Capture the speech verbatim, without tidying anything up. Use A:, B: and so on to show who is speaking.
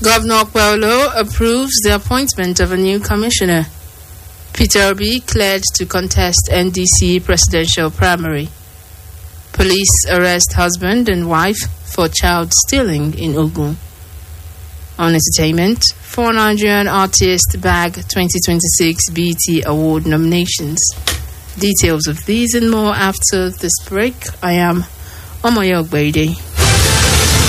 A: Governor Paulo approves the appointment of a new commissioner. Peter Obi cleared to contest N D C presidential primary. Police arrest husband and wife for child stealing in Ogun. On entertainment, four Nigerian artists bag twenty twenty-six B E T Award nominations. Details of these and more after this break. I am Omoyo Ogbede.